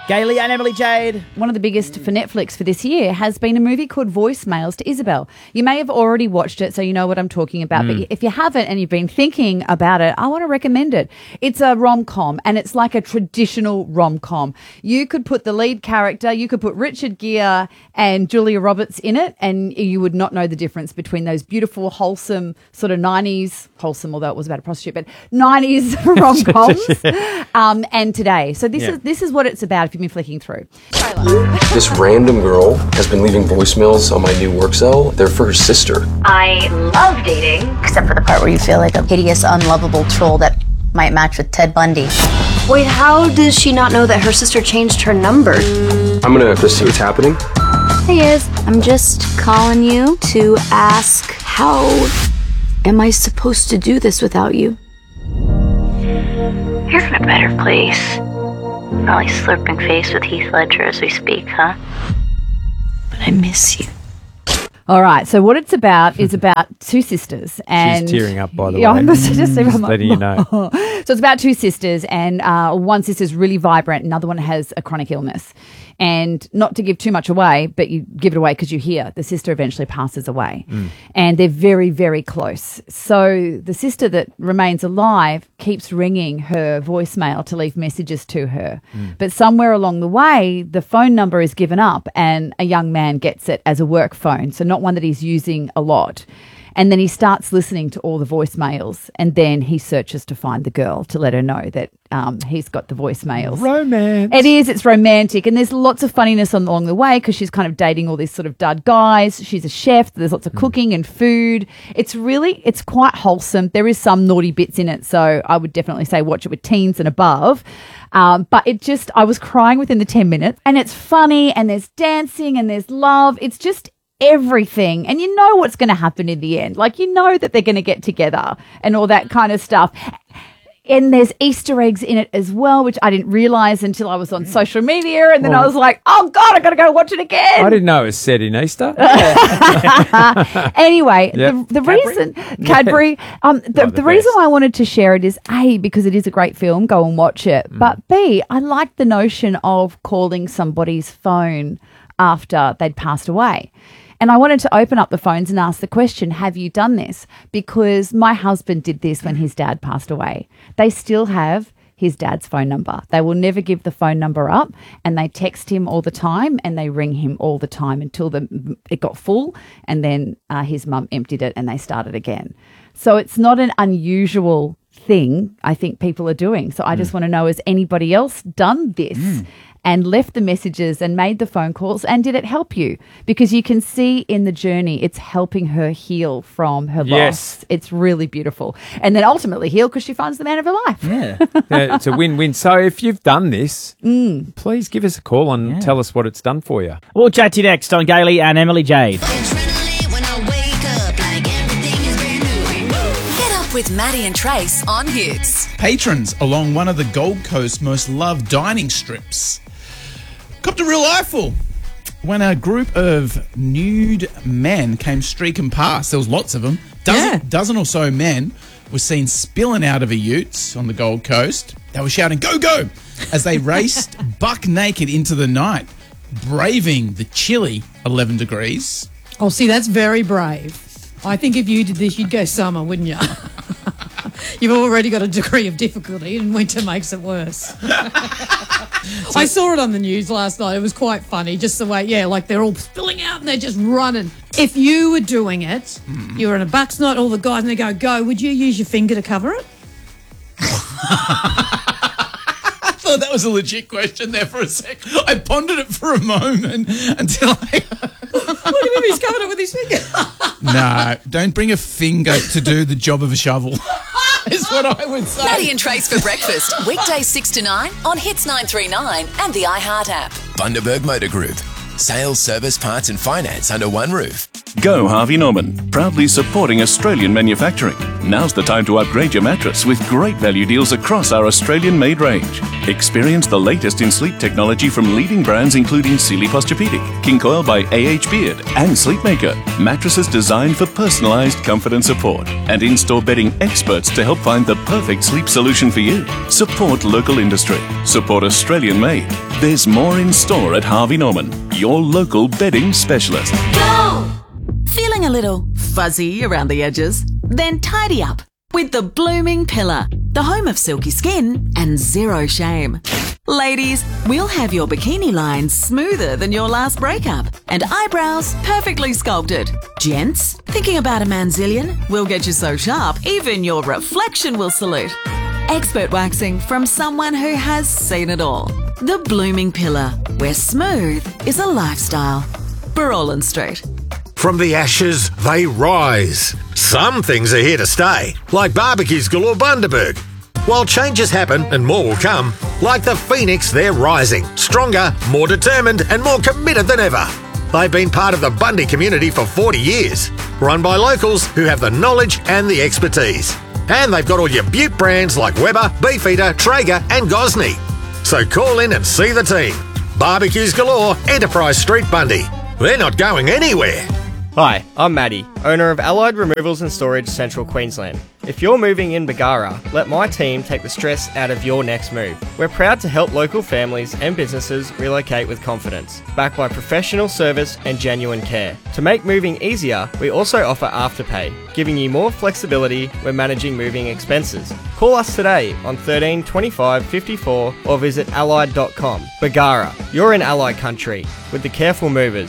Gailey and Emily Jade. One of the biggest for Netflix for this year has been a movie called Voicemails to Isabel. You may have already watched it, so you know what I'm talking about. But if you haven't and you've been thinking about it, I want to recommend it. It's a rom-com, and it's like a traditional rom-com. You could put the lead character, you could put Richard Gere and Julia Roberts in it, and you would not know the difference between those beautiful, wholesome sort of 90s, wholesome, although it was about a prostitute, but 90s rom-coms and today. So this is what it's about if you've been flicking through. This random girl has been leaving voicemails on my new work cell. They're for her sister. I love dating, except for the part where you feel like a hideous, unlovable troll that might match with Ted Bundy. Wait, how does she not know that her sister changed her number? I'm gonna just see what's happening. Hey, Iz. I'm just calling you to ask, how am I supposed to do this without you? You're in a better place. Probably slurping face with Heath Ledger as we speak, huh? But I miss you. All right, so what it's about is about two sisters. And She's tearing up, by the way. I must just letting you know. So it's about two sisters, and one sister's really vibrant, another one has a chronic illness. And not to give too much away, but you give it away because you hear the sister eventually passes away. And they're very, very close. So the sister that remains alive keeps ringing her voicemail to leave messages to her. But somewhere along the way, the phone number is given up and a young man gets it as a work phone, so not one that he's using a lot. And then he starts listening to all the voicemails, and then he searches to find the girl to let her know that he's got the voicemails. Romance. It is. It's romantic. And there's lots of funniness along the way because she's kind of dating all these sort of dud guys. She's a chef. There's lots of cooking and food. It's quite wholesome. There is some naughty bits in it, so I would definitely say watch it with teens and above. But I was crying within the 10 minutes. And it's funny, and there's dancing, and there's love. It's just everything, and you know what's going to happen in the end. Like, you know that they're going to get together and all that kind of stuff. And there's Easter eggs in it as well, which I didn't realise until I was on social media, and then I was like, oh God, I got to go watch it again. I didn't know it was set in Easter. Anyway, the reason Cadbury, the reason why I wanted to share it is A, because it is a great film, go and watch it, but B, I like the notion of calling somebody's phone after they'd passed away. And I wanted to open up the phones and ask the question, have you done this? Because my husband did this when his dad passed away. They still have his dad's phone number. They will never give the phone number up, and they text him all the time and they ring him all the time until it got full, and then his mum emptied it and they started again. So it's not an unusual thing I think people are doing. So I just want to know, has anybody else done this? And left the messages and made the phone calls, and did it help you? Because you can see in the journey it's helping her heal from her loss. It's really beautiful. And then ultimately heal because she finds the man of her life. Yeah, it's a win-win. So if you've done this, please give us a call and tell us what it's done for you. We'll chat to you next on Gailey and Emily Jade. With Maddie and Trace on Hits. Patrons along one of the Gold Coast's most loved dining strips copped a real eyeful when a group of nude men came streaking past. There was lots of them. Dozen or so men were seen spilling out of a ute on the Gold Coast. They were shouting, "Go, go!" as they raced buck naked into the night, braving the chilly 11 degrees. Oh, see, that's very brave. I think if you did this, you'd go summer, wouldn't you? You've already got a degree of difficulty, and winter makes it worse. I saw it on the news last night. It was quite funny, just the way, like they're all spilling out and they're just running. If you were doing it, you were in a buck's knot, all the guys, and they go, would you use your finger to cover it? I thought that was a legit question there for a sec. I pondered it for a moment until I... What do you mean he's covered it with his finger? No, don't bring a finger to do the job of a shovel, is what I would say. Maddie and Trace for breakfast, weekdays 6 to 9 on Hits 939 and the iHeart app. Bundaberg Motor Group. Sales, service, parts and finance under one roof. Go Harvey Norman, proudly supporting Australian manufacturing. Now's the time to upgrade your mattress with great value deals across our Australian-made range. Experience the latest in sleep technology from leading brands including Sealy Posturepedic, King Coil by AH Beard and Sleepmaker. Mattresses designed for personalised comfort and support. And in-store bedding experts to help find the perfect sleep solution for you. Support local industry. Support Australian-made. There's more in store at Harvey Norman, your local bedding specialist. Go! Feeling a little fuzzy around the edges? Then tidy up with the Blooming Pillar, the home of silky skin and zero shame. Ladies, we'll have your bikini lines smoother than your last breakup and eyebrows perfectly sculpted. Gents, thinking about a manzillion? We'll get you so sharp, even your reflection will salute. Expert waxing from someone who has seen it all. The Blooming Pillar, where smooth is a lifestyle. Burrolin Street. From the ashes, they rise. Some things are here to stay, like Barbecues Galore Bundaberg. While changes happen and more will come, like the Phoenix, they're rising, stronger, more determined and more committed than ever. They've been part of the Bundy community for 40 years, run by locals who have the knowledge and the expertise. And they've got all your Butte brands like Weber, Beefeater, Traeger and Gosney. So call in and see the team. Barbecues Galore, Enterprise Street, Bundy. They're not going anywhere. Hi, I'm Maddie, owner of Allied Removals and Storage Central Queensland. If you're moving in Bargara, let my team take the stress out of your next move. We're proud to help local families and businesses relocate with confidence, backed by professional service and genuine care. To make moving easier, we also offer Afterpay, giving you more flexibility when managing moving expenses. Call us today on 13 25 54 or visit allied.com. Bargara, you're in Allied country with the careful movers.